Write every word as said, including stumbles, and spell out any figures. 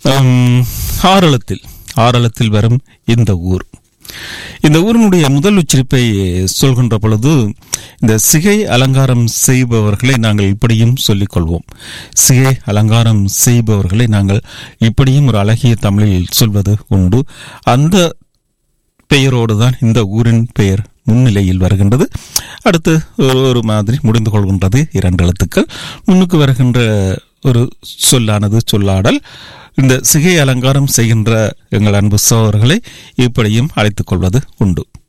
ஆரளத்தில் ஆரளத்தில் வரும் இந்த ஊர். இந்த ஊரினுடைய முதல் உச்சரிப்பை சொல்கின்ற பொழுது இந்த சிகை அலங்காரம் செய்பவர்களை நாங்கள் இப்படியும் சொல்லிக் கொள்வோம். சிகை அலங்காரம் செய்பவர்களை நாங்கள் இப்படியும் ஒரு அழகிய தமிழில் சொல்வது உண்டு. அந்த பெயரோடு தான் இந்த ஊரின் பெயர் முன்னிலையில் வருகின்றது. அடுத்து ஒரு மாதிரி முடிந்து கொள்கின்றது. இரண்டு எழுத்துக்கள் முன்னுக்கு வருகின்ற ஒரு சொல்லானது சொல்லாடல். இந்த சிகை அலங்காரம் செய்கின்ற எங்கள் அன்பு சோழர்களை இப்படியும் அழைத்துக் கொள்வது உண்டு.